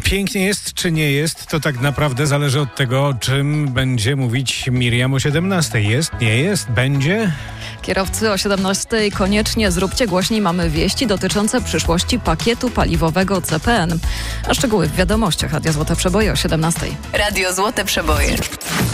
Pięknie jest, czy nie jest, to tak naprawdę zależy od tego, o czym będzie mówić Miriam o 17. Jest, nie jest, będzie? Kierowcy o 17 koniecznie zróbcie głośniej, mamy wieści dotyczące przyszłości pakietu paliwowego CPN. A szczegóły w wiadomościach. Radio Złote Przeboje o 17. Radio Złote Przeboje.